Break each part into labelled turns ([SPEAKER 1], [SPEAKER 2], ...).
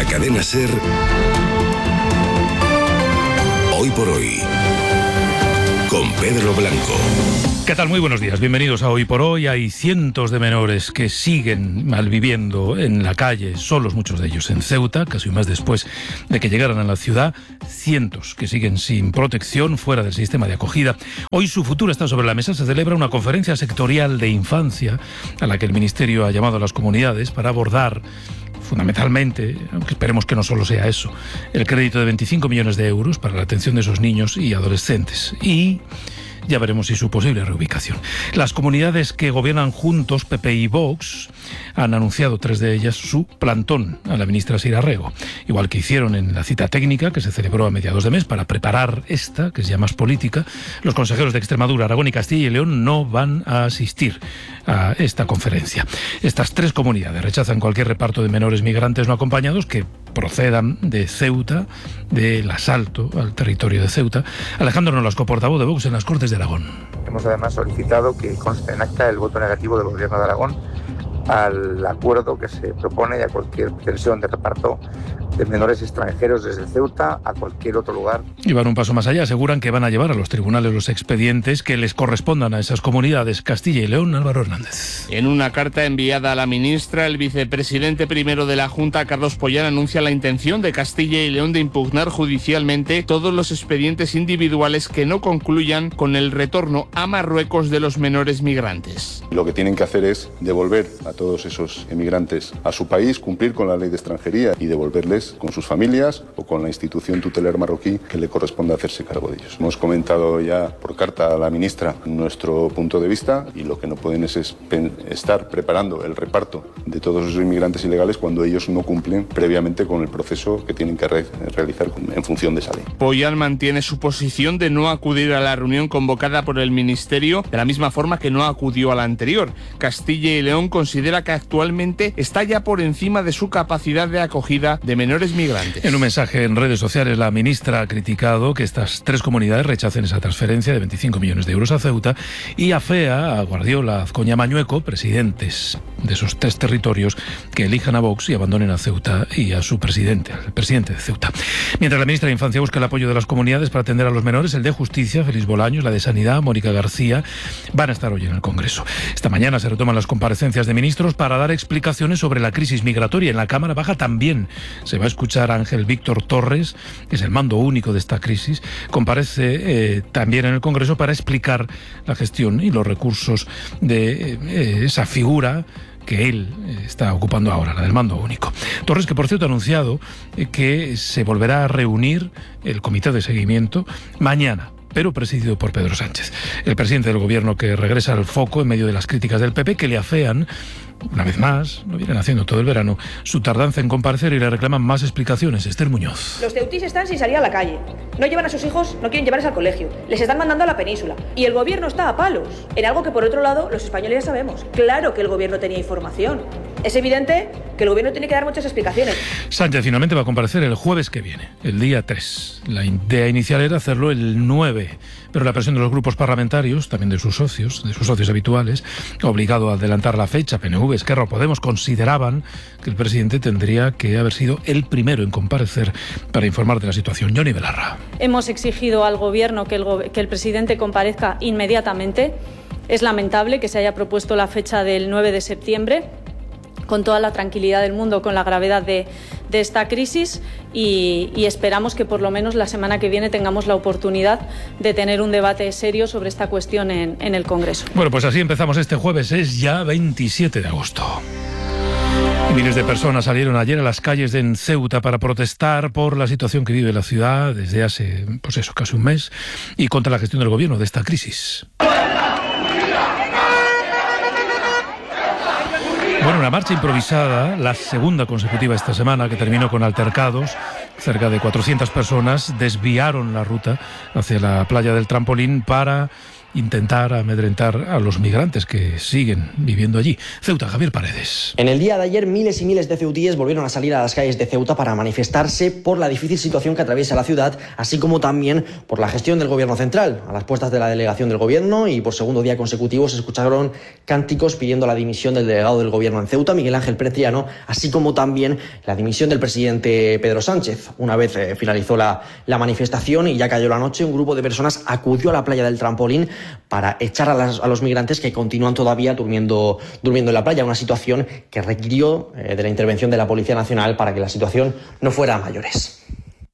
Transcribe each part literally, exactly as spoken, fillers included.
[SPEAKER 1] la cadena SER, Hoy por Hoy, con Pedro Blanco.
[SPEAKER 2] ¿Qué tal? Muy buenos días. Bienvenidos a Hoy por Hoy. Hay cientos de menores que siguen malviviendo en la calle, solos muchos de ellos en Ceuta, casi un mes después de que llegaran a la ciudad. Cientos que siguen sin protección fuera del sistema de acogida. Hoy su futuro está sobre la mesa. Se celebra una conferencia sectorial de infancia a la que el Ministerio ha llamado a las comunidades para abordar fundamentalmente, aunque esperemos que no solo sea eso, el crédito de veinticinco millones de euros para la atención de esos niños y adolescentes. Y ya veremos si su posible reubicación. Las comunidades que gobiernan juntos, P P y Vox, han anunciado, tres de ellas, su plantón a la ministra Sira Rego. Igual que hicieron en la cita técnica que se celebró a mediados de mes para preparar esta, que es ya más política, los consejeros de Extremadura, Aragón y Castilla y León no van a asistir a esta conferencia. Estas tres comunidades rechazan cualquier reparto de menores migrantes no acompañados que procedan de Ceuta, del asalto al territorio de Ceuta. Alejandro Nolasco, portavoz de Vox en las Cortes de Aragón.
[SPEAKER 3] Hemos además solicitado que conste en acta el voto negativo del Gobierno de Aragón al acuerdo que se propone y a cualquier pretensión de reparto de menores extranjeros desde Ceuta a cualquier otro lugar.
[SPEAKER 2] Y van un paso más allá, aseguran que van a llevar a los tribunales los expedientes que les correspondan a esas comunidades. Castilla y León, Álvaro Hernández.
[SPEAKER 4] En una carta enviada a la ministra, el vicepresidente primero de la Junta, Carlos Pollán, anuncia la intención de Castilla y León de impugnar judicialmente todos los expedientes individuales que no concluyan con el retorno a Marruecos de los menores migrantes.
[SPEAKER 5] Lo que tienen que hacer es devolver a todos esos emigrantes a su país, cumplir con la ley de extranjería y devolverles con sus familias o con la institución tutelar marroquí que le corresponde hacerse cargo de ellos. Hemos comentado ya por carta a la ministra nuestro punto de vista y lo que no pueden es estar preparando el reparto de todos esos inmigrantes ilegales cuando ellos no cumplen previamente con el proceso que tienen que re realizar en función de esa ley.
[SPEAKER 4] Pollán mantiene su posición de no acudir a la reunión convocada por el Ministerio de la misma forma que no acudió a la anterior. Castilla y León considera que actualmente está ya por encima de su capacidad de acogida de menores migrantes.
[SPEAKER 2] En un mensaje en redes sociales, la ministra ha criticado que estas tres comunidades rechacen esa transferencia de veinticinco millones de euros a Ceuta y afea a Guardiola, Azcoña, Mañueco, presidentes de esos tres territorios, que elijan a Vox y abandonen a Ceuta y a su presidente, al presidente de Ceuta. Mientras la ministra de Infancia busca el apoyo de las comunidades para atender a los menores, el de Justicia, Félix Bolaños, la de Sanidad, Mónica García, van a estar hoy en el Congreso. Esta mañana se retoman las comparecencias de ministros para dar explicaciones sobre la crisis migratoria. En la Cámara Baja también se va a escuchar a Ángel Víctor Torres, que es el mando único de esta crisis. Comparece eh, también en el Congreso para explicar la gestión y los recursos de eh, esa figura que él está ocupando ahora, la del mando único. Torres, que por cierto ha anunciado eh, que se volverá a reunir el comité de seguimiento mañana, pero presidido por Pedro Sánchez, el presidente del gobierno, que regresa al foco en medio de las críticas del P P, que le afean, una vez más, lo vienen haciendo todo el verano, su tardanza en comparecer y le reclaman más explicaciones. Esther Muñoz.
[SPEAKER 6] Los ceutíes están sin salir a la calle. No llevan a sus hijos, no quieren llevarles al colegio. Les están mandando a la península. Y el gobierno está a palos. En algo que, por otro lado, los españoles ya sabemos. Claro que el gobierno tenía información. Es evidente que el gobierno tiene que dar muchas explicaciones.
[SPEAKER 2] Sánchez finalmente va a comparecer el jueves que viene, el día tres. La idea inicial era hacerlo el nueve, pero la presión de los grupos parlamentarios, también de sus socios, de sus socios habituales, ha obligado a adelantar la fecha. P N V, Esquerra o Podemos consideraban que el presidente tendría que haber sido el primero en comparecer para informar de la situación. Yone Belarra.
[SPEAKER 7] Hemos exigido al gobierno que el, go- que el presidente comparezca inmediatamente. Es lamentable que se haya propuesto la fecha del nueve de septiembre, con toda la tranquilidad del mundo, con la gravedad de, de esta crisis y, y esperamos que por lo menos la semana que viene tengamos la oportunidad de tener un debate serio sobre esta cuestión en, en el Congreso.
[SPEAKER 2] Bueno, pues así empezamos este jueves, es ya veintisiete de agosto. Miles de personas salieron ayer a las calles de Ceuta para protestar por la situación que vive la ciudad desde hace, pues eso, casi un mes, y contra la gestión del gobierno de esta crisis. Bueno, una marcha improvisada, la segunda consecutiva esta semana, que terminó con altercados. Cerca de cuatrocientas personas desviaron la ruta hacia la playa del Trampolín para intentar amedrentar a los migrantes que siguen viviendo allí. Ceuta, Javier Paredes.
[SPEAKER 8] En el día de ayer, miles y miles de ceutíes volvieron a salir a las calles de Ceuta para manifestarse por la difícil situación que atraviesa la ciudad, así como también por la gestión del gobierno central. A las puertas de la delegación del gobierno y por segundo día consecutivo se escucharon cánticos pidiendo la dimisión del delegado del gobierno en Ceuta, Miguel Ángel Preciano, así como también la dimisión del presidente Pedro Sánchez. Una vez eh, finalizó la, la manifestación y ya cayó la noche, un grupo de personas acudió a la playa del Trampolín para echar a, las, a los migrantes que continúan todavía durmiendo, durmiendo en la playa, una situación que requirió eh, de la intervención de la Policía Nacional para que la situación no fuera a mayores.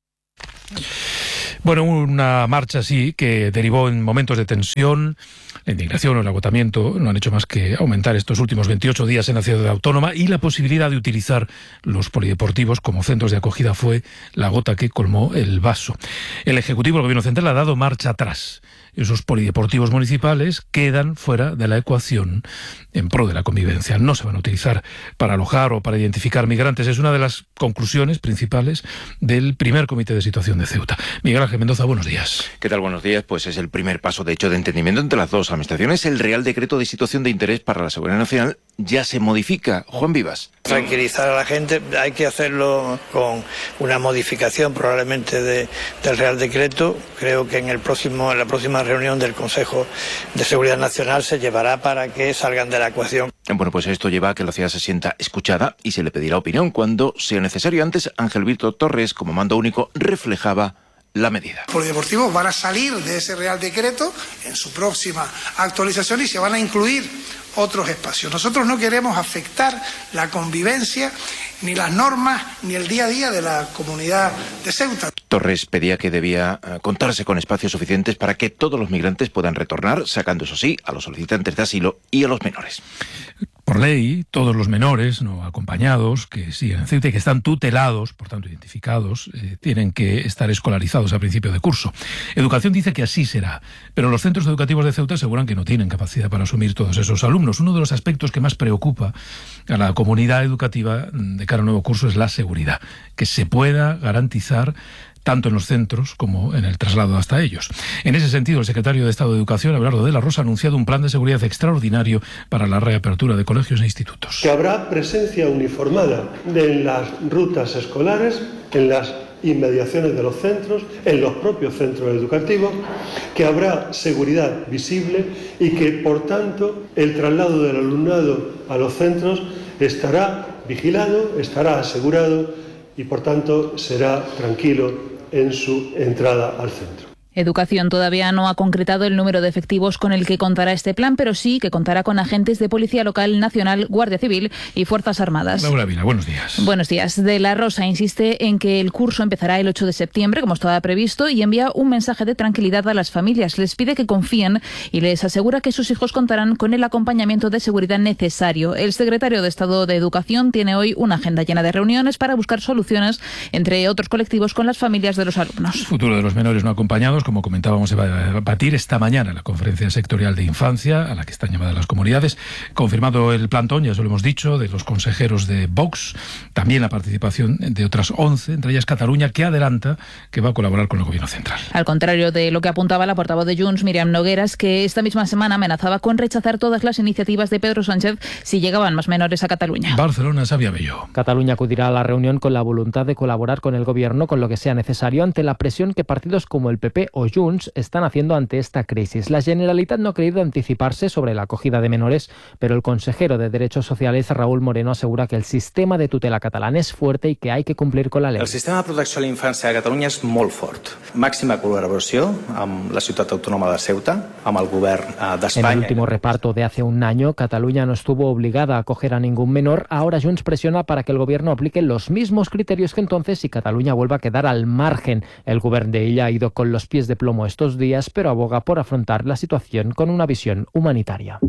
[SPEAKER 2] Bueno, una marcha así que derivó en momentos de tensión. La indignación o el agotamiento no han hecho más que aumentar estos últimos veintiocho días en la ciudad autónoma, y la posibilidad de utilizar los polideportivos como centros de acogida fue la gota que colmó el vaso. El Ejecutivo del Gobierno Central ha dado marcha atrás. Esos polideportivos municipales quedan fuera de la ecuación en pro de la convivencia. No se van a utilizar para alojar o para identificar migrantes. Es una de las conclusiones principales del primer comité de situación de Ceuta. Miguel Ángel Mendoza, buenos días.
[SPEAKER 9] ¿Qué tal? Buenos días. Pues es el primer paso, de hecho, de entendimiento entre las dos administraciones. El Real Decreto de Situación de Interés para la Seguridad Nacional ya se modifica. Juan Vivas.
[SPEAKER 10] Tranquilizar a la gente, hay que hacerlo con una modificación probablemente de, del Real Decreto. Creo que en el próximo, en la próxima reunión del Consejo de Seguridad Nacional se llevará para que salgan de la ecuación.
[SPEAKER 9] Bueno, pues esto lleva a que la ciudad se sienta escuchada y se le pedirá opinión cuando sea necesario. Antes, Ángel Víctor Torres, como mando único, reflejaba la medida.
[SPEAKER 11] Los polideportivos van a salir de ese Real Decreto en su próxima actualización y se van a incluir otros espacios. Nosotros no queremos afectar la convivencia, ni las normas, ni el día a día de la comunidad de Ceuta.
[SPEAKER 9] Torres pedía que debía contarse con espacios suficientes para que todos los migrantes puedan retornar, sacando, eso sí, a los solicitantes de asilo y a los menores.
[SPEAKER 2] Por ley, todos los menores no acompañados que siguen en Ceuta y que están tutelados, por tanto identificados, eh, tienen que estar escolarizados a principio de curso. Educación dice que así será, pero los centros educativos de Ceuta aseguran que no tienen capacidad para asumir todos esos alumnos. Uno de los aspectos que más preocupa a la comunidad educativa de cara al nuevo curso es la seguridad, que se pueda garantizar tanto en los centros como en el traslado hasta ellos. En ese sentido, el secretario de Estado de Educación, Abelardo de la Rosa, ha anunciado un plan de seguridad extraordinario para la reapertura de colegios e institutos.
[SPEAKER 12] Que habrá presencia uniformada en las rutas escolares, en las inmediaciones de los centros, en los propios centros educativos, que habrá seguridad visible y que, por tanto, el traslado del alumnado a los centros estará vigilado, estará asegurado y, por tanto, será tranquilo en su entrada al centro.
[SPEAKER 13] Educación todavía no ha concretado el número de efectivos con el que contará este plan, pero sí que contará con agentes de Policía Local, Nacional, Guardia Civil y Fuerzas Armadas.
[SPEAKER 2] Laura Vila, buenos días.
[SPEAKER 13] Buenos días. De la Rosa insiste en que el curso empezará el ocho de septiembre, como estaba previsto, y envía un mensaje de tranquilidad a las familias. Les pide que confíen y les asegura que sus hijos contarán con el acompañamiento de seguridad necesario. El secretario de Estado de Educación tiene hoy una agenda llena de reuniones para buscar soluciones, entre otros colectivos, con las familias de los alumnos.
[SPEAKER 2] El futuro de los menores no acompañados, como comentábamos, se va a debatir esta mañana en la conferencia sectorial de infancia a la que están llamadas las comunidades. Confirmado el plantón, ya se lo hemos dicho, de los consejeros de Vox, también la participación de otras once, entre ellas Cataluña, que adelanta que va a colaborar con el gobierno central.
[SPEAKER 13] Al contrario de lo que apuntaba la portavoz de Junts, Míriam Nogueras, que esta misma semana amenazaba con rechazar todas las iniciativas de Pedro Sánchez si llegaban más menores a Cataluña.
[SPEAKER 2] Barcelona, Sabia Bello.
[SPEAKER 14] Cataluña acudirá a la reunión con la voluntad de colaborar con el gobierno con lo que sea necesario ante la presión que partidos como el P P o Junts están haciendo ante esta crisis. La Generalitat no ha querido anticiparse sobre la acogida de menores, pero el consejero de Derechos Sociales, Raúl Moreno, asegura que el sistema de tutela catalán és fuerte i que hay que complir con la ley.
[SPEAKER 15] El sistema de protecció a la infància a Catalunya és molt fort. Màxima col·laboració amb la ciutat autònoma de Ceuta, amb el govern d'Espanya.
[SPEAKER 14] En el último reparto de hace un año, Cataluña no estuvo obligada a acoger a ningún menor. Ahora Junts presiona para que el gobierno aplique los mismos criterios que entonces y Cataluña vuelva a quedar al margen. El gobierno de ella ha ido con los pies de plomo estos días, pero aboga por afrontar la situación con una visión humanitaria.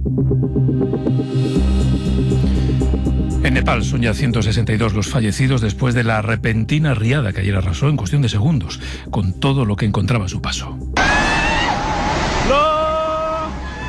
[SPEAKER 2] En Nepal son ya ciento sesenta y dos los fallecidos después de la repentina riada que ayer arrasó en cuestión de segundos, con todo lo que encontraba a su paso.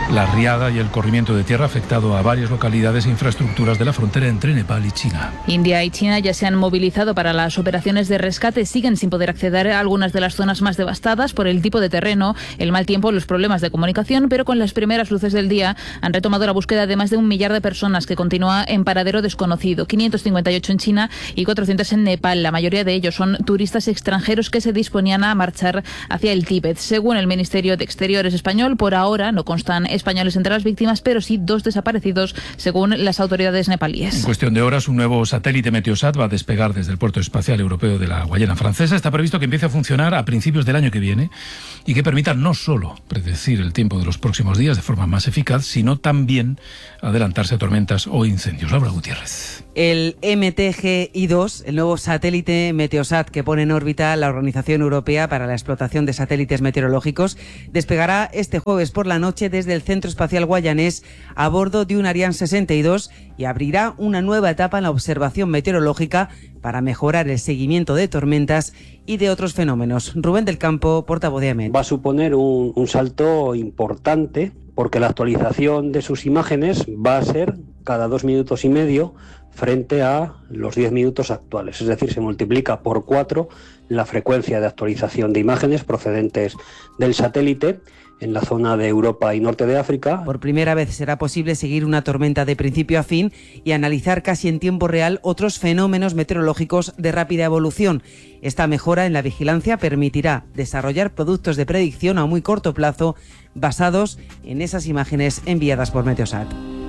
[SPEAKER 2] La riada y el corrimiento de tierra ha afectado a varias localidades e infraestructuras de la frontera entre Nepal y China.
[SPEAKER 13] India y China ya se han movilizado para las operaciones de rescate. Siguen sin poder acceder a algunas de las zonas más devastadas por el tipo de terreno, el mal tiempo, los problemas de comunicación, pero con las primeras luces del día han retomado la búsqueda de más de un millar de personas que continúa en paradero desconocido. quinientos cincuenta y ocho en China y cuatrocientos en Nepal. La mayoría de ellos son turistas extranjeros que se disponían a marchar hacia el Tíbet. Según el Ministerio de Exteriores español, por ahora no constan españoles entre las víctimas, pero sí dos desaparecidos, según las autoridades nepalíes.
[SPEAKER 2] En cuestión de horas, un nuevo satélite Meteosat va a despegar desde el puerto espacial europeo de la Guayana Francesa. Está previsto que empiece a funcionar a principios del año que viene y que permita no solo predecir el tiempo de los próximos días de forma más eficaz, sino también adelantarse a tormentas o incendios. Laura Gutiérrez.
[SPEAKER 16] El M T G I dos, el nuevo satélite Meteosat que pone en órbita la Organización Europea para la Explotación de Satélites Meteorológicos, despegará este jueves por la noche desde el Centro Espacial Guayanés a bordo de un Ariane sesenta y dos y abrirá una nueva etapa en la observación meteorológica para mejorar el seguimiento de tormentas y de otros fenómenos. Rubén del Campo, portavoz de AMET.
[SPEAKER 17] Va a suponer un, un salto importante porque la actualización de sus imágenes va a ser cada dos minutos y medio frente a los diez minutos actuales. Es decir, se multiplica por cuatro la frecuencia de actualización de imágenes procedentes del satélite en la zona de Europa y norte de África.
[SPEAKER 16] Por primera vez será posible seguir una tormenta de principio a fin y analizar casi en tiempo real otros fenómenos meteorológicos de rápida evolución. Esta mejora en la vigilancia permitirá desarrollar productos de predicción a muy corto plazo basados en esas imágenes enviadas por Meteosat.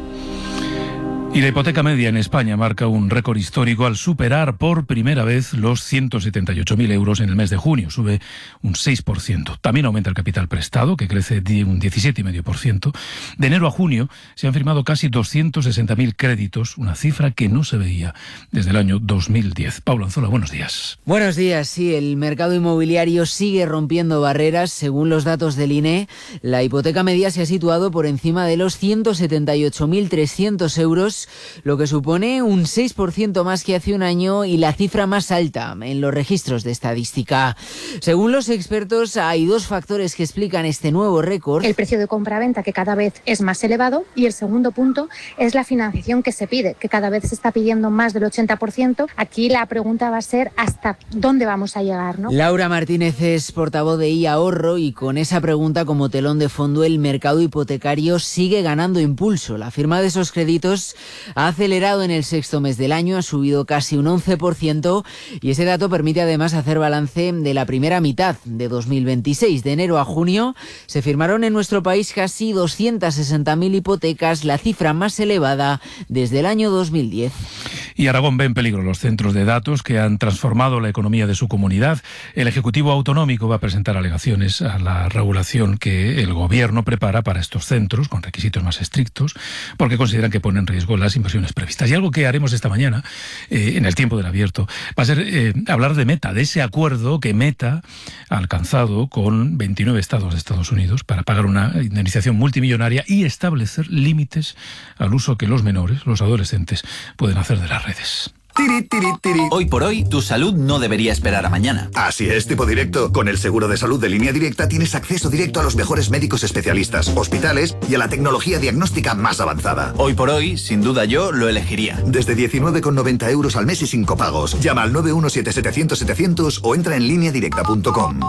[SPEAKER 2] Y la hipoteca media en España marca un récord histórico al superar por primera vez los ciento setenta y ocho mil euros en el mes de junio. Sube un seis por ciento. También aumenta el capital prestado, que crece un diecisiete coma cinco por ciento. De enero a junio se han firmado casi doscientos sesenta mil créditos, una cifra que no se veía desde el año dos mil diez. Pablo Anzola, buenos días.
[SPEAKER 18] Buenos días. Sí, el mercado inmobiliario sigue rompiendo barreras. Según los datos del I N E, la hipoteca media se ha situado por encima de los ciento setenta y ocho mil trescientos euros, lo que supone un seis por ciento más que hace un año y la cifra más alta en los registros de estadística. Según los expertos, hay dos factores que explican este nuevo récord.
[SPEAKER 19] El precio de compra-venta, que cada vez es más elevado, y el segundo punto es la financiación que se pide, que cada vez se está pidiendo más del ochenta por ciento. Aquí la pregunta va a ser hasta dónde vamos a llegar, ¿no?
[SPEAKER 18] Laura Martínez es portavoz de iAhorro y con esa pregunta como telón de fondo, el mercado hipotecario sigue ganando impulso. La firma de esos créditos ha acelerado en el sexto mes del año, ha subido casi un once por ciento y ese dato permite además hacer balance de la primera mitad de dos mil veintiséis. De enero a junio se firmaron en nuestro país casi doscientas sesenta mil hipotecas, la cifra más elevada desde el año dos mil diez.
[SPEAKER 2] Y Aragón ve en peligro los centros de datos que han transformado la economía de su comunidad. El Ejecutivo Autonómico va a presentar alegaciones a la regulación que el Gobierno prepara para estos centros, con requisitos más estrictos, porque consideran que pone en riesgo las inversiones previstas. Y algo que haremos esta mañana, eh, en el tiempo del abierto, va a ser eh, hablar de Meta, de ese acuerdo que Meta ha alcanzado con veintinueve estados de Estados Unidos para pagar una indemnización multimillonaria y establecer límites al uso que los menores, los adolescentes, pueden hacer de las redes.
[SPEAKER 20] Tiri, tiri, tiri. Hoy por hoy, tu salud no debería esperar a mañana.
[SPEAKER 21] Así es, Tipo Directo. Con el seguro de salud de Línea Directa tienes acceso directo a los mejores médicos especialistas, hospitales y a la tecnología diagnóstica más avanzada.
[SPEAKER 20] Hoy por hoy, sin duda yo lo elegiría.
[SPEAKER 21] Desde diecinueve con noventa euros al mes y sin copagos. Llama al nueve uno siete setecientos setecientos o entra en línea directa punto com.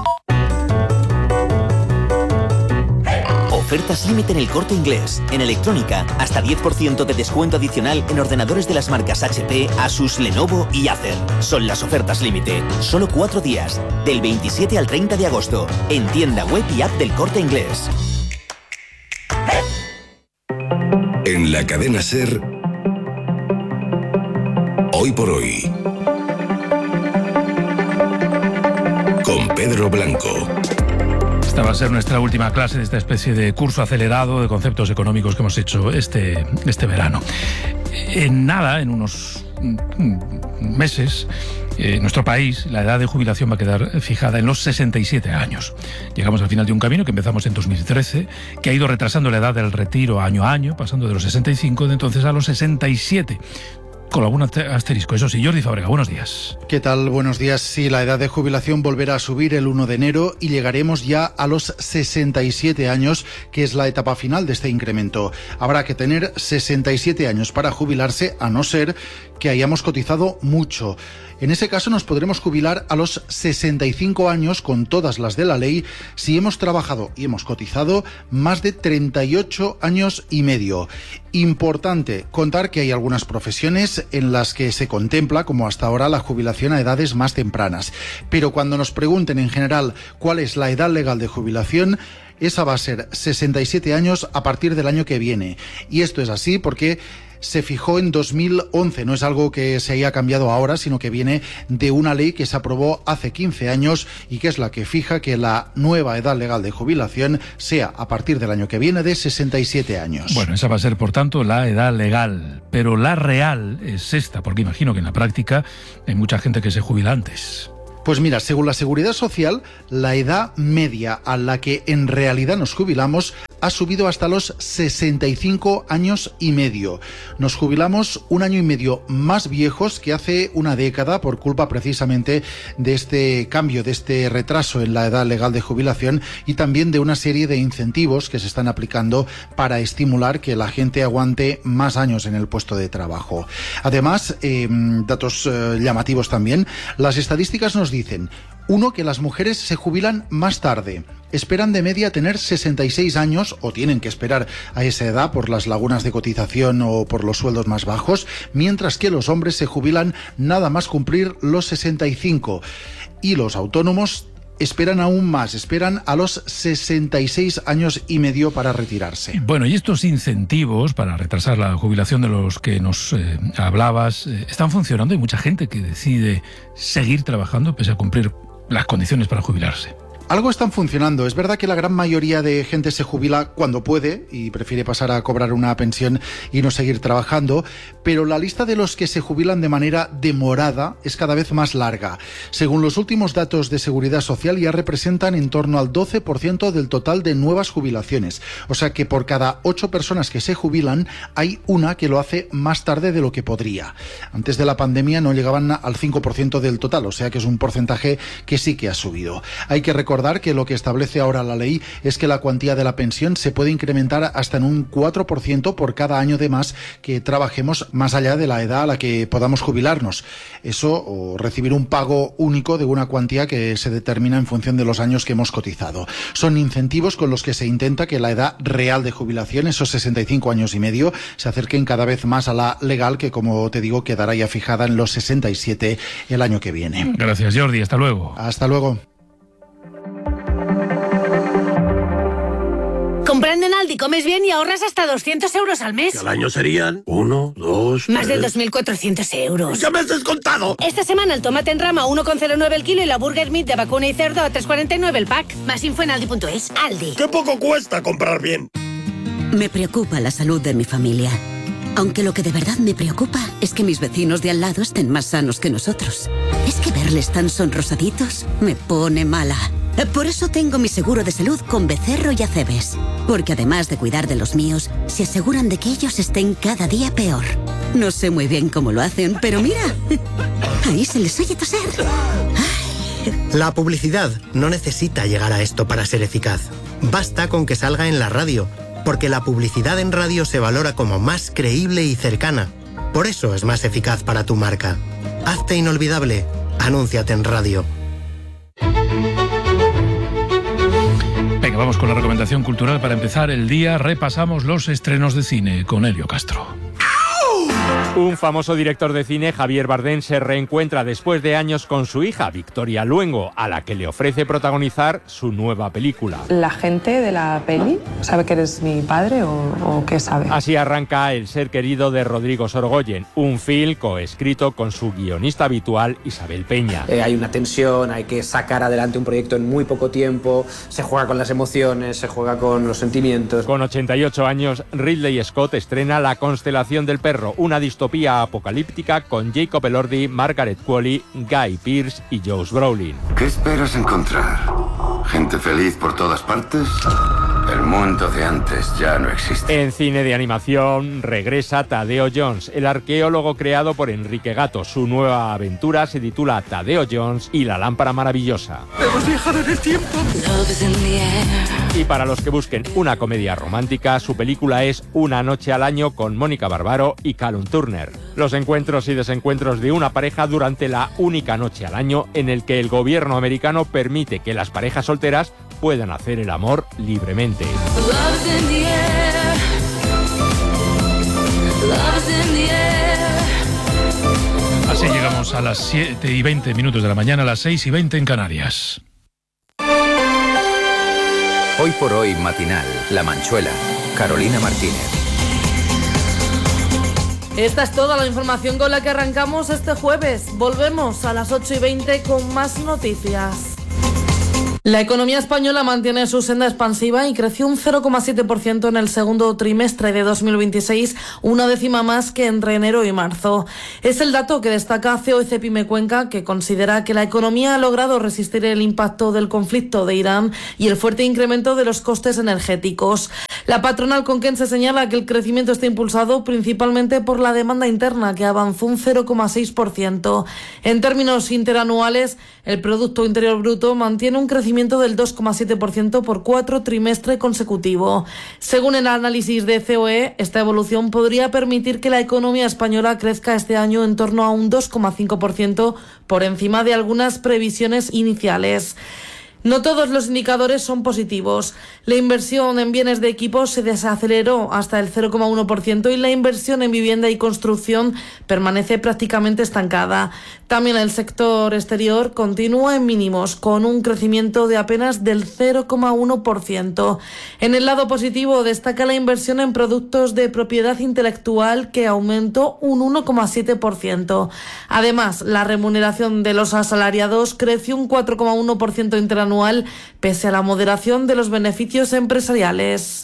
[SPEAKER 22] Ofertas límite en El Corte Inglés. En electrónica, hasta diez por ciento de descuento adicional en ordenadores de las marcas H P, Asus, Lenovo y Acer. Son las ofertas límite. Solo cuatro días. Del veintisiete al treinta de agosto. En tienda web y app del Corte Inglés.
[SPEAKER 1] En la cadena SER, Hoy por Hoy, con Pedro Blanco.
[SPEAKER 2] Esta va a ser nuestra última clase de esta especie de curso acelerado de conceptos económicos que hemos hecho este, este verano. En nada, en unos meses, en eh, nuestro país, la edad de jubilación va a quedar fijada en los sesenta y siete años. Llegamos al final de un camino que empezamos en dos mil trece, que ha ido retrasando la edad del retiro año a año, pasando de los sesenta y cinco de entonces a los sesenta y siete. con algún asterisco. Eso sí, Jordi Fábrega, buenos días.
[SPEAKER 3] ¿Qué tal? Buenos días. Sí, la edad de jubilación volverá a subir el uno de enero y llegaremos ya a los sesenta y siete años, que es la etapa final de este incremento. Habrá que tener sesenta y siete años para jubilarse, a no ser que hayamos cotizado mucho. En ese caso nos podremos jubilar a los sesenta y cinco años con todas las de la ley si hemos trabajado y hemos cotizado más de treinta y ocho años y medio. Importante contar que hay algunas profesiones en las que se contempla, como hasta ahora, la jubilación a edades más tempranas. Pero cuando nos pregunten en general cuál es la edad legal de jubilación, esa va a ser sesenta y siete años a partir del año que viene. Y esto es así porque se fijó en dos mil once, no es algo que se haya cambiado ahora, sino que viene de una ley que se aprobó hace quince años y que es la que fija que la nueva edad legal de jubilación sea a partir del año que viene de sesenta y siete años.
[SPEAKER 2] Bueno, esa va a ser, por tanto, la edad legal, pero la real es esta, porque imagino que en la práctica hay mucha gente que se jubila antes.
[SPEAKER 3] Pues mira, según la Seguridad Social, la edad media a la que en realidad nos jubilamos ha subido hasta los sesenta y cinco años y medio. Nos jubilamos un año y medio más viejos que hace una década por culpa precisamente de este cambio, de este retraso en la edad legal de jubilación y también de una serie de incentivos que se están aplicando para estimular que la gente aguante más años en el puesto de trabajo. Además, eh, datos eh, llamativos también, las estadísticas nos dicen, uno, que las mujeres se jubilan más tarde. Esperan de media tener sesenta y seis años, o tienen que esperar a esa edad por las lagunas de cotización o por los sueldos más bajos, mientras que los hombres se jubilan nada más cumplir los sesenta y cinco. Y los autónomos esperan aún más, esperan a los sesenta y seis años y medio para retirarse.
[SPEAKER 2] Bueno, y estos incentivos para retrasar la jubilación de los que nos eh, hablabas, eh, ¿están funcionando? Hay mucha gente que decide seguir trabajando pese a cumplir las condiciones para jubilarse.
[SPEAKER 3] Algo están funcionando. Es verdad que la gran mayoría de gente se jubila cuando puede y prefiere pasar a cobrar una pensión y no seguir trabajando, pero la lista de los que se jubilan de manera demorada es cada vez más larga. Según los últimos datos de Seguridad Social, ya representan en torno al doce por ciento del total de nuevas jubilaciones. O sea que por cada ocho personas que se jubilan, hay una que lo hace más tarde de lo que podría. Antes de la pandemia no llegaban al cinco por ciento del total, o sea que es un porcentaje que sí que ha subido. Hay que recordar que lo que establece ahora la ley es que la cuantía de la pensión se puede incrementar hasta en un cuatro por ciento por cada año de más que trabajemos más allá de la edad a la que podamos jubilarnos. Eso, o recibir un pago único de una cuantía que se determina en función de los años que hemos cotizado. Son incentivos con los que se intenta que la edad real de jubilación, esos sesenta y cinco años y medio, se acerquen cada vez más a la legal, que como te digo quedará ya fijada en los sesenta y siete el año que viene.
[SPEAKER 2] Gracias, Jordi. Hasta luego.
[SPEAKER 3] Hasta luego.
[SPEAKER 5] Comprando en Aldi comes bien y ahorras hasta doscientos euros al mes.
[SPEAKER 23] ¿Y al año serían? Uno, dos,
[SPEAKER 5] Más
[SPEAKER 23] tres...
[SPEAKER 5] de dos mil cuatrocientos euros.
[SPEAKER 23] ¡Ya me has descontado!
[SPEAKER 5] Esta semana el tomate en rama a uno coma cero nueve el kilo y la burger meat de vacuna y cerdo a tres coma cuarenta y nueve el pack. Más info en aldi punto es. Aldi.
[SPEAKER 23] ¡Qué poco cuesta comprar bien!
[SPEAKER 24] Me preocupa la salud de mi familia. Aunque lo que de verdad me preocupa es que mis vecinos de al lado estén más sanos que nosotros. Es que verles tan sonrosaditos me pone mala. Por eso tengo mi seguro de salud con Becerro y Acebes. Porque además de cuidar de los míos, se aseguran de que ellos estén cada día peor. No sé muy bien cómo lo hacen, pero mira, ahí se les oye toser. Ay.
[SPEAKER 25] La publicidad no necesita llegar a esto para ser eficaz. Basta con que salga en la radio, porque la publicidad en radio se valora como más creíble y cercana. Por eso es más eficaz para tu marca. Hazte inolvidable. Anúnciate en radio.
[SPEAKER 2] Venga, vamos con la recomendación cultural. Para empezar el día, repasamos los estrenos de cine con Elio Castro.
[SPEAKER 26] Un famoso director de cine, Javier Bardem, se reencuentra después de años con su hija, Victoria Luengo, a la que le ofrece protagonizar su nueva película.
[SPEAKER 27] ¿La gente de la peli sabe que eres mi padre o, o qué sabe?
[SPEAKER 26] Así arranca El ser querido de Rodrigo Sorogoyen, un film coescrito con su guionista habitual, Isabel Peña.
[SPEAKER 28] Eh, hay una tensión, hay que sacar adelante un proyecto en muy poco tiempo, se juega con las emociones, se juega con los sentimientos.
[SPEAKER 26] Con ochenta y ocho años, Ridley Scott estrena La constelación del perro, una distopía apocalíptica con Jacob Elordi, Margaret Qualley, Guy Pearce y Josh Brolin.
[SPEAKER 29] ¿Qué esperas encontrar? ¿Gente feliz por todas partes?
[SPEAKER 4] El mundo de antes ya no existe.
[SPEAKER 26] En cine de animación regresa Tadeo Jones, el arqueólogo creado por Enrique Gato. Su nueva aventura se titula Tadeo Jones y la lámpara maravillosa.
[SPEAKER 23] Hemos viajado en el tiempo.
[SPEAKER 26] Y para los que busquen una comedia romántica, su película es Una noche al año con Mónica Barbaro y Callum Turner. Los encuentros y desencuentros de una pareja durante la única noche al año en el que el gobierno americano permite que las parejas solteras puedan hacer el amor libremente.
[SPEAKER 2] Así llegamos a las siete y veinte minutos de la mañana, a las seis y veinte en Canarias.
[SPEAKER 6] Hoy por hoy matinal, La Manchuela, Carolina Martínez.
[SPEAKER 7] Esta es toda la información con la que arrancamos este jueves. Volvemos a las ocho y veinte con más noticias. La economía española mantiene su senda expansiva y creció un cero coma siete por ciento en el segundo trimestre de dos mil veintiséis, una décima más que entre enero y marzo. Es el dato que destaca C O E Cepime Cuenca, que considera que la economía ha logrado resistir el impacto del conflicto de Irán y el fuerte incremento de los costes energéticos. La patronal conquense señala que el crecimiento está impulsado principalmente por la demanda interna, que avanzó un cero coma seis por ciento. En términos interanuales, el Producto Interior Bruto mantiene un crecimiento del dos coma siete por ciento por cuatro trimestre consecutivo. Según el análisis de C O E, esta evolución podría permitir que la economía española crezca este año en torno a un dos coma cinco por ciento por encima de algunas previsiones iniciales. No todos los indicadores son positivos. La inversión en bienes de equipos se desaceleró hasta el cero coma uno por ciento y la inversión en vivienda y construcción permanece prácticamente estancada. También el sector exterior continúa en mínimos, con un crecimiento de apenas del cero coma uno por ciento. En el lado positivo destaca la inversión en productos de propiedad intelectual, que aumentó un uno coma siete por ciento. Además, la remuneración de los asalariados creció un cuatro coma uno por ciento interanual, pese a la moderación de los beneficios empresariales.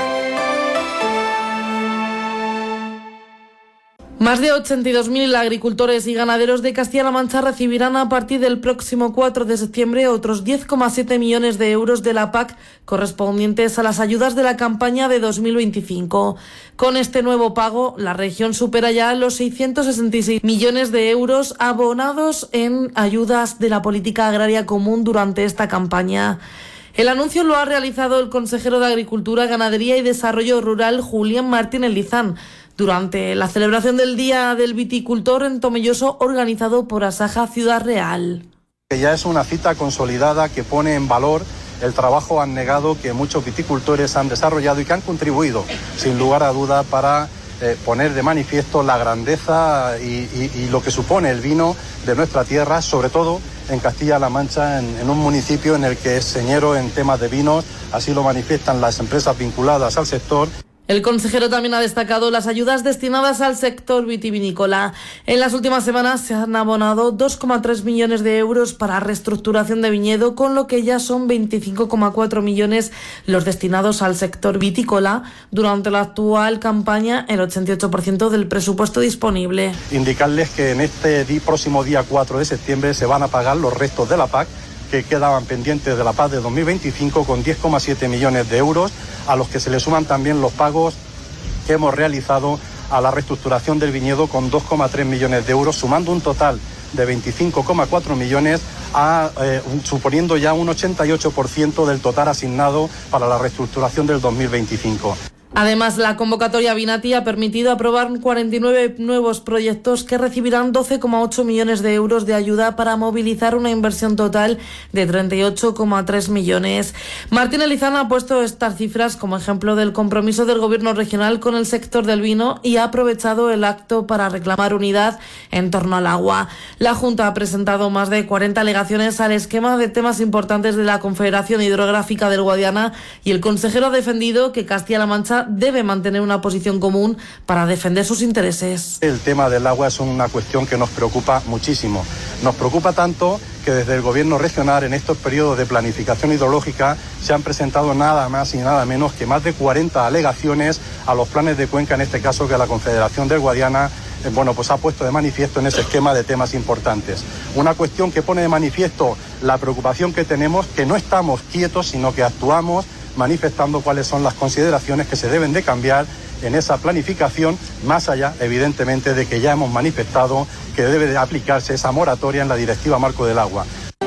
[SPEAKER 7] Más de ochenta y dos mil agricultores y ganaderos de Castilla-La Mancha recibirán a partir del próximo cuatro de septiembre otros diez coma siete millones de euros de la P A C correspondientes a las ayudas de la campaña de dos mil veinticinco. Con este nuevo pago, la región supera ya los seiscientos sesenta y seis millones de euros abonados en ayudas de la política agraria común durante esta campaña. El anuncio lo ha realizado el consejero de Agricultura, Ganadería y Desarrollo Rural, Julián Martínez Lizán, durante la celebración del Día del Viticultor en Tomelloso, organizado por Asaja Ciudad Real.
[SPEAKER 8] Ya es una cita consolidada que pone en valor el trabajo abnegado que muchos viticultores han desarrollado y que han contribuido, sin lugar a duda, para eh, poner de manifiesto la grandeza y, y, y lo que supone el vino de nuestra tierra, sobre todo en Castilla-La Mancha, en, en un municipio en el que es señero en temas de vinos. Así lo manifiestan las empresas vinculadas al sector.
[SPEAKER 7] El consejero también ha destacado las ayudas destinadas al sector vitivinícola. En las últimas semanas se han abonado dos coma tres millones de euros para reestructuración de viñedo, con lo que ya son veinticinco coma cuatro millones los destinados al sector vitícola. Durante la actual campaña, el ochenta y ocho por ciento del presupuesto disponible.
[SPEAKER 8] Indicarles que en este día, próximo día cuatro de septiembre se van a pagar los restos de la P A C que quedaban pendientes de la P A C de dos mil veinticinco, con diez coma siete millones de euros, a los que se le suman también los pagos que hemos realizado a la reestructuración del viñedo con dos coma tres millones de euros, sumando un total de veinticinco coma cuatro millones, a, eh, suponiendo ya un ochenta y ocho por ciento del total asignado para la reestructuración del dos mil veinticinco.
[SPEAKER 7] Además, la convocatoria Vinati ha permitido aprobar cuarenta y nueve nuevos proyectos que recibirán doce coma ocho millones de euros de ayuda para movilizar una inversión total de treinta y ocho coma tres millones. Martínez Lizán ha puesto estas cifras como ejemplo del compromiso del Gobierno regional con el sector del vino y ha aprovechado el acto para reclamar unidad en torno al agua. La Junta ha presentado más de cuarenta alegaciones al esquema de temas importantes de la Confederación Hidrográfica del Guadiana, y el consejero ha defendido que Castilla-La Mancha debe mantener una posición común para defender sus intereses.
[SPEAKER 8] El tema del agua es una cuestión que nos preocupa muchísimo. Nos preocupa tanto que desde el Gobierno regional, en estos periodos de planificación hidrológica, se han presentado nada más y nada menos que más de cuarenta alegaciones a los planes de cuenca, en este caso que la Confederación del Guadiana eh, bueno, pues ha puesto de manifiesto en ese esquema de temas importantes. Una cuestión que pone de manifiesto la preocupación que tenemos, que no estamos quietos, sino que actuamos manifestando cuáles son las consideraciones que se deben de cambiar en esa planificación, más allá, evidentemente, de que ya hemos manifestado que debe de aplicarse esa moratoria en la Directiva Marco del Agua.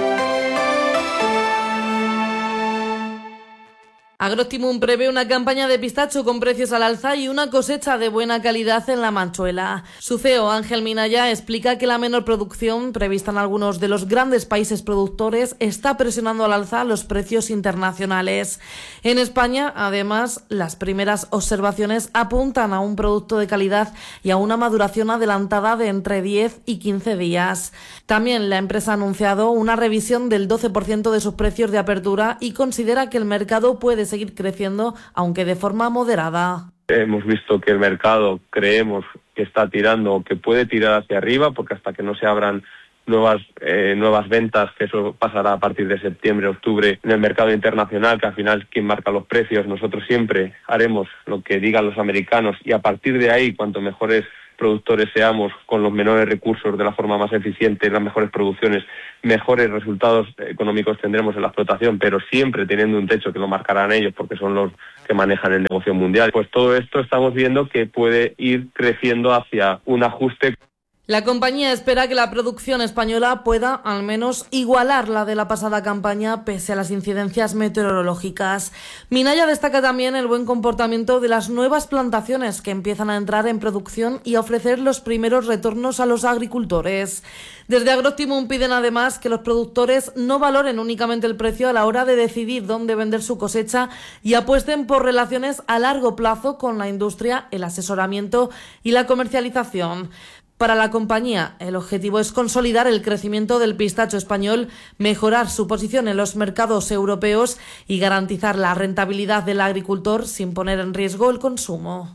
[SPEAKER 7] Agrooptimum prevé una campaña de pistacho con precios al alza y una cosecha de buena calidad en La Manchuela. Su C E O, Ángel Minaya, explica que la menor producción prevista en algunos de los grandes países productores está presionando al alza los precios internacionales. En España, además, las primeras observaciones apuntan a un producto de calidad y a una maduración adelantada de entre diez y quince días. También la empresa ha anunciado una revisión del doce por ciento de sus precios de apertura y considera que el mercado puede seguir creciendo, aunque de forma moderada.
[SPEAKER 9] Hemos visto que el mercado, creemos que está tirando, que puede tirar hacia arriba, porque hasta que no se abran nuevas eh, nuevas ventas, que eso pasará a partir de septiembre, octubre, en el mercado internacional, que al final quien marca los precios, nosotros siempre haremos lo que digan los americanos, y a partir de ahí, cuanto mejores productores seamos, con los menores recursos, de la forma más eficiente, las mejores producciones, mejores resultados económicos tendremos en la explotación, pero siempre teniendo un techo que lo marcarán ellos, porque son los que manejan el negocio mundial. Pues todo esto estamos viendo que puede ir creciendo hacia un ajuste.
[SPEAKER 7] La compañía espera que la producción española pueda al menos igualar la de la pasada campaña pese a las incidencias meteorológicas. Minaya destaca también el buen comportamiento de las nuevas plantaciones que empiezan a entrar en producción y a ofrecer los primeros retornos a los agricultores. Desde Agrooptimum piden además que los productores no valoren únicamente el precio a la hora de decidir dónde vender su cosecha y apuesten por relaciones a largo plazo con la industria, el asesoramiento y la comercialización. Para la compañía, el objetivo es consolidar el crecimiento del pistacho español, mejorar su posición en los mercados europeos y garantizar la rentabilidad del agricultor sin poner en riesgo el consumo.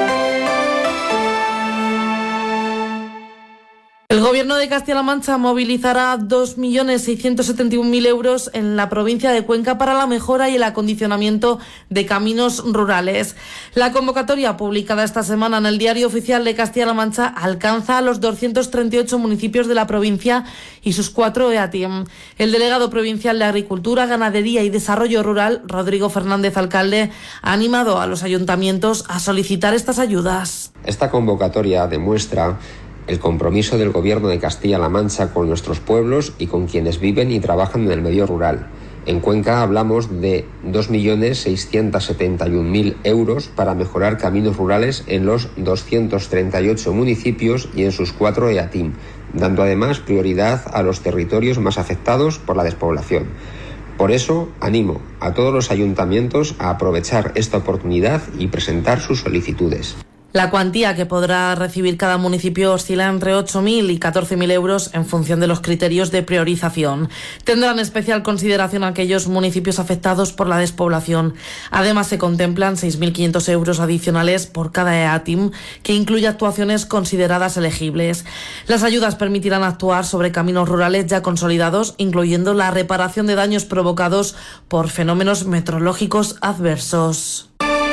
[SPEAKER 7] El Gobierno de Castilla-La Mancha movilizará dos millones seiscientos setenta y un mil euros en la provincia de Cuenca para la mejora y el acondicionamiento de caminos rurales. La convocatoria, publicada esta semana en el Diario Oficial de Castilla-La Mancha, alcanza a los doscientos treinta y ocho municipios de la provincia y sus cuatro E A T I M. El delegado provincial de Agricultura, Ganadería y Desarrollo Rural, Rodrigo Fernández Alcalde, ha animado a los ayuntamientos a solicitar estas ayudas.
[SPEAKER 10] Esta convocatoria demuestra el compromiso del Gobierno de Castilla-La Mancha con nuestros pueblos y con quienes viven y trabajan en el medio rural. En Cuenca hablamos de dos millones seiscientos setenta y un mil euros para mejorar caminos rurales en los doscientos treinta y ocho municipios y en sus cuatro E A T I M, dando además prioridad a los territorios más afectados por la despoblación. Por eso, animo a todos los ayuntamientos a aprovechar esta oportunidad y presentar sus solicitudes.
[SPEAKER 7] La cuantía que podrá recibir cada municipio oscila entre ocho mil y catorce mil euros en función de los criterios de priorización. Tendrán especial consideración aquellos municipios afectados por la despoblación. Además, se contemplan seis mil quinientos euros adicionales por cada E A T I M, que incluye actuaciones consideradas elegibles. Las ayudas permitirán actuar sobre caminos rurales ya consolidados, incluyendo la reparación de daños provocados por fenómenos meteorológicos adversos.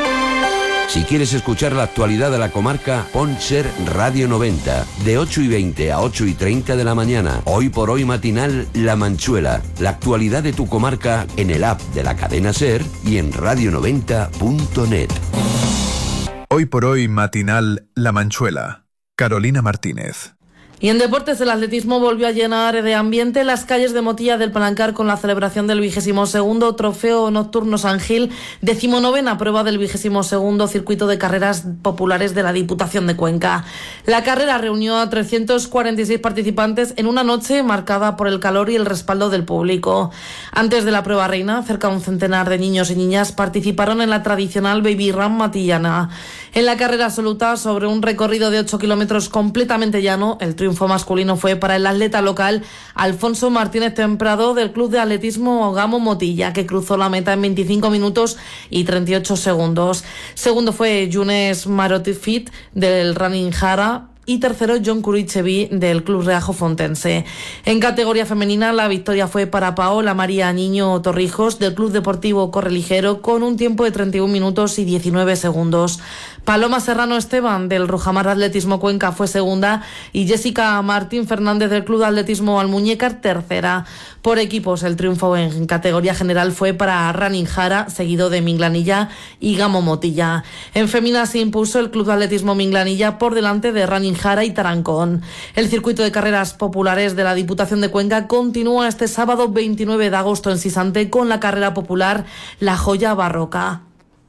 [SPEAKER 11] Si quieres escuchar la actualidad de la comarca, pon Ser Radio noventa, de ocho y veinte a ocho y treinta de la mañana. Hoy por hoy matinal La Manchuela. La actualidad de tu comarca en el app de la cadena Ser y en radio noventa punto net.
[SPEAKER 12] Hoy por hoy matinal La Manchuela. Carolina Martínez.
[SPEAKER 7] Y en deportes, el atletismo volvió a llenar de ambiente las calles de Motilla del Palancar con la celebración del vigésimo segundo Trofeo Nocturno San Gil, decimonovena prueba del vigésimo segundo circuito de carreras populares de la Diputación de Cuenca. La carrera reunió a trescientos cuarenta y seis participantes en una noche marcada por el calor y el respaldo del público. Antes de la prueba reina, cerca de un centenar de niños y niñas participaron en la tradicional Baby Run matillana. En la carrera absoluta, sobre un recorrido de ocho kilómetros completamente llano, el triunfo masculino fue para el atleta local Alfonso Martínez Temprado del Club de Atletismo Gamo Motilla, que cruzó la meta en veinticinco minutos y treinta y ocho segundos. Segundo fue Yunes Marotifit del Running Jara. Y tercero, John Curichevi del Club Reajo Fontense. En categoría femenina, la victoria fue para Paola María Niño Torrijos del Club Deportivo Correligero con un tiempo de treinta y un minutos y diecinueve segundos. Paloma Serrano Esteban del Rujamar Atletismo Cuenca fue segunda y Jessica Martín Fernández del Club de Atletismo Almuñécar tercera. Por equipos, el triunfo en categoría general fue para Running Jara, seguido de Minglanilla y Gamo Motilla. En féminas se impuso el Club de Atletismo Minglanilla por delante de Running Jara y Tarancón. El circuito de carreras populares de la Diputación de Cuenca continúa este sábado veintinueve de agosto en Sisante con la carrera popular La Joya Barroca.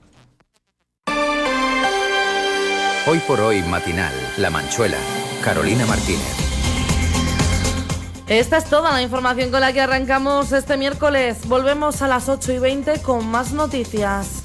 [SPEAKER 6] Hoy por hoy matinal, La Manchuela, Carolina Martínez.
[SPEAKER 7] Esta es toda la información con la que arrancamos este miércoles. Volvemos a las ocho y veinte con más noticias.